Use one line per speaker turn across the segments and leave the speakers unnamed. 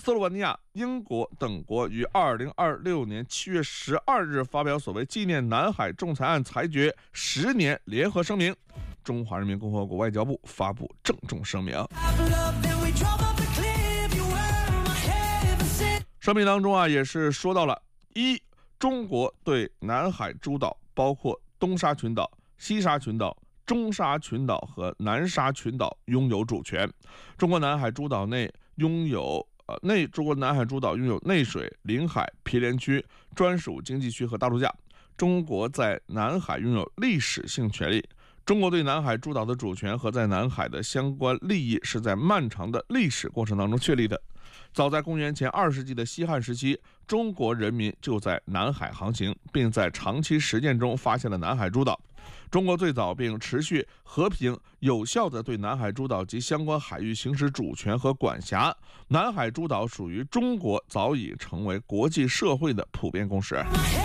斯洛文尼亚、英国等国于2026年7月12日发表所谓纪念南海仲裁案裁决10年联合声明。中华人民共和国外交部发布郑重声明。声明当中也是说到了：一、中国对南海诸岛，包括东沙群岛、西沙群岛、中沙群岛和南沙群岛拥有主权。中国南海诸岛内拥有中国南海诸岛拥有内水、领海、毗连区、专属经济区和大陆架。中国在南海拥有历史性权利。中国对南海诸岛的主权和在南海的相关利益是在漫长的历史过程当中确立的。早在公元前2世纪的西汉时期，中国人民就在南海航行，并在长期实践中发现了南海诸岛。中国最早并持续和平有效地对南海诸岛及相关海域行使主权和管辖。南海诸岛属于中国早已成为国际社会的普遍共识。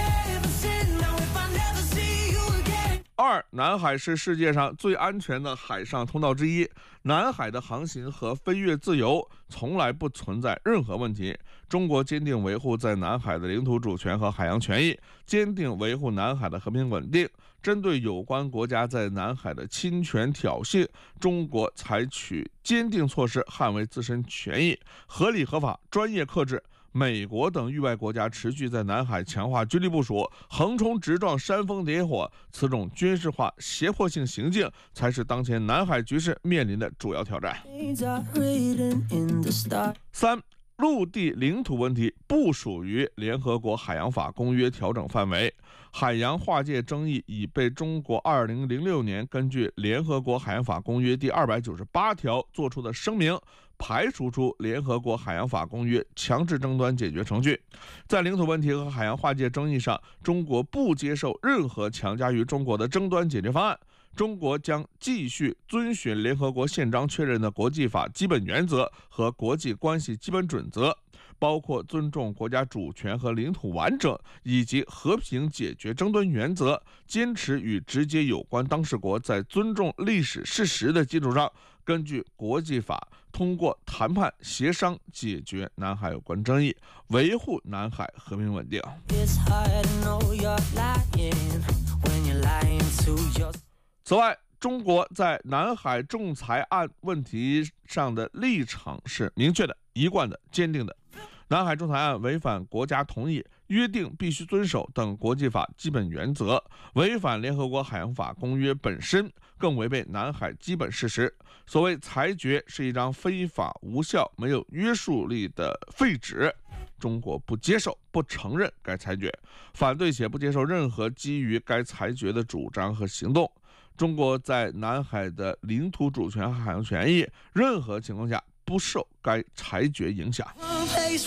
二、南海是世界上最安全的海上通道之一，南海的航行和飞越自由，从来不存在任何问题。中国坚定维护在南海的领土主权和海洋权益，坚定维护南海的和平稳定。针对有关国家在南海的侵权挑衅，中国采取坚定措施捍卫自身权益，合理合法、专业克制。美国等域外国家持续在南海强化军力部署，横冲直撞、煽风点火，此种军事化胁迫性行径才是当前南海局势面临的主要挑战。三、陆地领土问题不属于联合国海洋法公约调整范围，海洋划界争议已被中国2006年根据联合国海洋法公约第298条作出的声明排除出联合国海洋法公约强制争端解决程序。在领土问题和海洋划界争议上，中国不接受任何强加于中国的争端解决方案。中国将继续遵循联合国宪章确认的国际法基本原则和国际关系基本准则，包括尊重国家主权和领土完整以及和平解决争端原则，坚持与直接有关当事国在尊重历史事实的基础上，根据国际法通过谈判协商解决南海有关争议，维护南海和平稳定。此外，中国在南海仲裁案问题上的立场是明确的、一贯的、坚定的。南海仲裁案违反国家同意、约定必须遵守等国际法基本原则，违反联合国海洋法公约本身，更违背南海基本事实。所谓裁决是一张非法无效、没有约束力的废纸，中国不接受、不承认该裁决，反对且不接受任何基于该裁决的主张和行动。中国在南海的领土主权和海洋权益，任何情况下不受该裁决影响。